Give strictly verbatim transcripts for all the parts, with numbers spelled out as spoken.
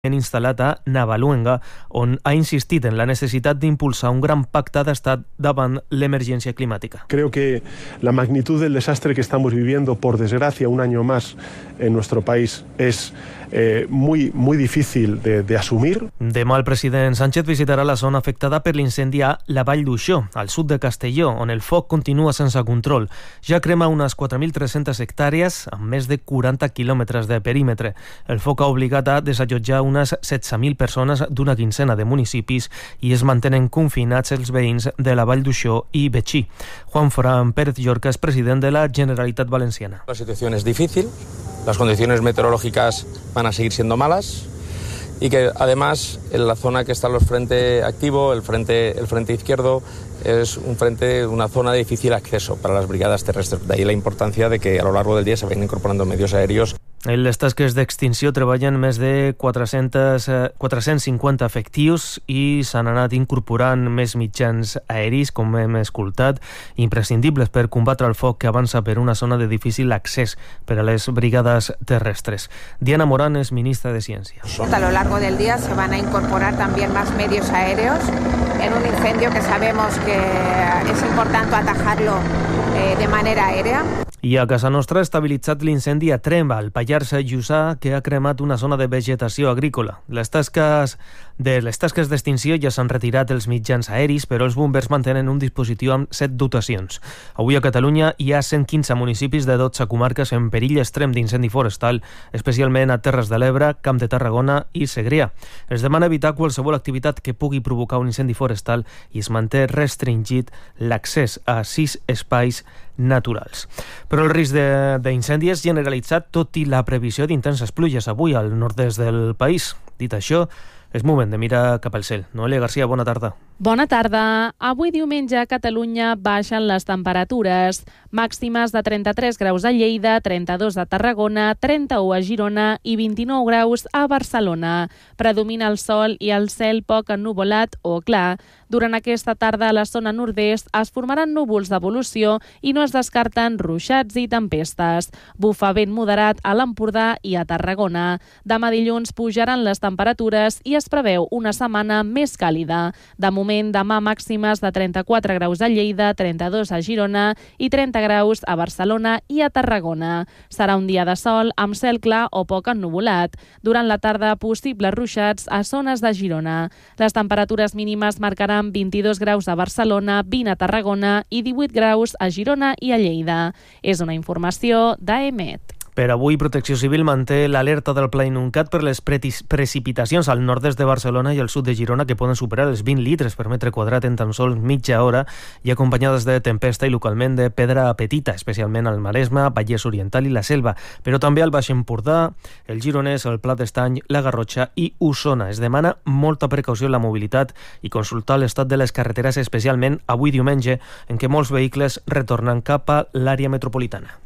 instal·lat a Navaluenga, on ha insistit en la necessitat d'impulsar un gran pacte d'estat davant l'emergència climàtica. Creo que la magnitud del desastre que estamos viviendo, por desgracia, un año más en nuestro país, es eh, muy, muy difícil de, de asumir. Demà el president Sánchez visitarà la zona afectada per l'incendi a la Vall d'Uixó, al sud de Castelló, on el foc continua sense control. Ja crema unes quatre mil tres-centes hectàrees amb més de quaranta quilòmetres de perímetre. El foc ha obligat a desallotjar unes setze mil persones d'una quincena de municipis i es mantenen confinats els veïns de la Vall d'Uixó i Betxí. Juan Fran Pérez Llorca es president de la Generalitat Valenciana. La situación es difícil, las condiciones meteorológicas van a seguir siendo malas y que además en la zona que está el frente activo, el frente, el frente izquierdo, es un frente, una zona de difícil acceso para las brigadas terrestres. De ahí la importancia de que a lo largo del día se vayan incorporando medios aéreos. En les tasques d'extinció treballen més de quatre-cents, quatre-cents cinquanta efectius i s'han anat incorporant més mitjans aeris, com hem escoltat, imprescindibles per combatre el foc que avança per una zona de difícil accés per a les brigades terrestres. Diana Morán es ministra de Ciencia. A lo largo del día se van a incorporar también más medios aéreos en un incendio que sabemos que es importante atajarlo eh, de manera aérea. I a casa nostra ha estabilitzat l'incendi a Tremp, al Pallars Jussà, que ha cremat una zona de vegetació agrícola. Les tasques de les tasques d'extinció ja s'han retirat els mitjans aeris, però els bombers mantenen un dispositiu amb set dotacions. Avui a Catalunya hi ha cent quinze municipis de dotze comarques en perill extrem d'incendi forestal, especialment a Terres de l'Ebre, Camp de Tarragona i Segrià. Es demana evitar qualsevol activitat que pugui provocar un incendi forestal i es manté restringit l'accés a sis espais naturals. Però el risc d'incendi és generalitzat tot i la previsió d'intenses pluges avui al nord-est del país. Dit això, és moment de mirar cap al cel. Noelia Garcia, bona tarda. Bona tarda. Avui diumenge a Catalunya baixen les temperatures. Màximes de trenta-tres graus a Lleida, trenta-dos a Tarragona, trenta-u a Girona i vint-i-nou graus a Barcelona. Predomina el sol i el cel poc ennuvolat o clar. Durant aquesta tarda a la zona nord-est es formaran núvols d'evolució i no es descarten ruixats i tempestes. Bufa vent moderat a l'Empordà i a Tarragona. Demà dilluns pujaran les temperatures i es preveu una setmana més càlida. De moment, demà màximes de trenta-quatre graus a Lleida, trenta-dos a Girona i trenta graus a Barcelona i a Tarragona. Serà un dia de sol amb cel clar o poc ennuvolat. Durant la tarda, possibles ruixats a zones de Girona. Les temperatures mínimes marcaran vint-i-dos graus a Barcelona, vint a Tarragona i divuit graus a Girona i a Lleida. És una informació d'A E M E T. Per avui, Protecció Civil manté l'alerta del Pla Inuncat per les precipitacions al nord-est de Barcelona i al sud de Girona que poden superar els vint litres per metre quadrat en tan sols mitja hora i acompanyades de tempesta i localment de pedra petita, especialment al Maresme, Vallès Oriental i la Selva, però també al Baix Empordà, el Gironès, el Pla d'Estany, la Garrotxa i Osona. Es demana molta precaució en la mobilitat i consultar l'estat de les carreteres, especialment avui diumenge, en què molts vehicles retornen cap a l'àrea metropolitana.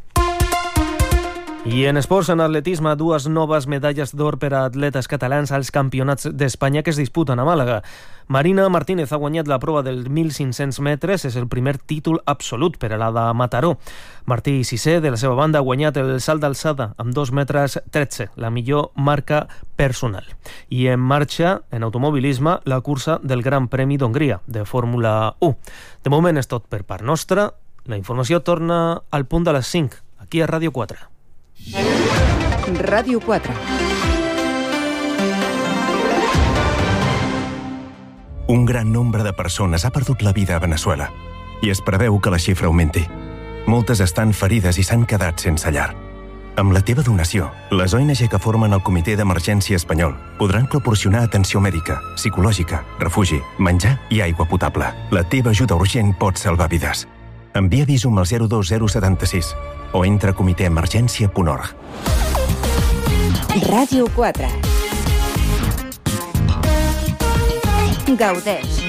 I en esports, en atletisme, dues noves medalles d'or per a atletes catalans als campionats d'Espanya que es disputen a Màlaga. Marina Martínez ha guanyat la prova dels mil cinc-cents metres, és el primer títol absolut per a la de Mataró. Martí Sisé, de la seva banda, ha guanyat el salt d'alçada amb dos metres tretze, la millor marca personal. I en marxa, en automobilisme, la cursa del Gran Premi d'Hongria, de Fórmula u. De moment és tot per part nostra. La informació torna al punt de les cinc, aquí a Ràdio quatre. Ràdio quatre. Un gran nombre de persones ha perdut la vida a Veneçuela i es preveu que la xifra augmenti. Moltes estan ferides i s'han quedat sense llar. Amb la teva donació, les O N G que formen el Comitè d'Emergència Espanyol podran proporcionar atenció mèdica, psicològica, refugi, menjar i aigua potable. La teva ajuda urgent pot salvar vides. Envia Visum al zero dos zero set sis o entra a comitè emergència punt org. Ràdio quatre. Gaudeix.